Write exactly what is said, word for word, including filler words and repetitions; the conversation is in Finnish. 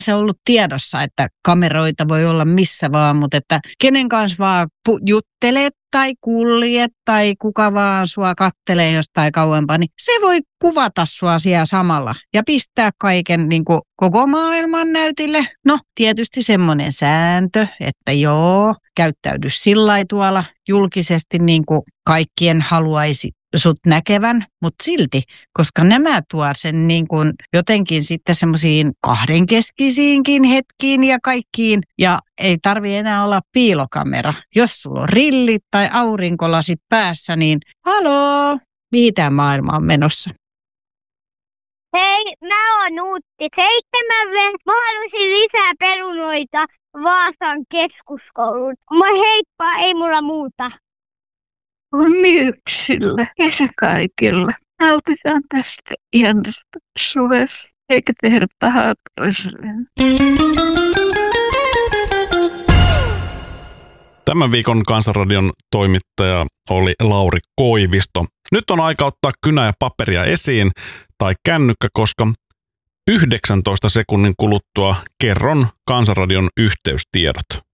se ollut tiedossa, että kameroita voi olla missä vaan, mutta että kenen kanssa vaan pu- juttelet tai kuljet tai kuka vaan sua kattelee jostain kauempaa, niin se voi kuvata sua siellä samalla ja pistää kaiken niin kuin koko maailman näytille. No tietysti semmoinen sääntö, että joo, käyttäydy sillai tuolla julkisesti niin kuin kaikkien haluaisi sut näkevän, mutta silti, koska nämä tuo sen niin kuin jotenkin sitten semmoisiin kahdenkeskisiinkin hetkiin ja kaikkiin, ja ei tarvi enää olla piilokamera. Jos sulla on rillit tai aurinkolasit päässä, niin haloo, mihin tämä maailma on menossa? Hei, mä oon Nuutti. Seitsemän V. Mä haluaisin lisää perunoita Vaasan keskuskouluun. Mä heippa, ei mulla muuta. On myyksille ja kaikille. Nautitaan tästä ihanasta suvesta, eikä tehdä pahaa toisilleen. Tämän viikon Kansanradion toimittaja oli Lauri Koivisto. Nyt on aika ottaa kynä ja paperia esiin tai kännykkä, koska yhdeksäntoista sekunnin kuluttua kerron Kansanradion yhteystiedot.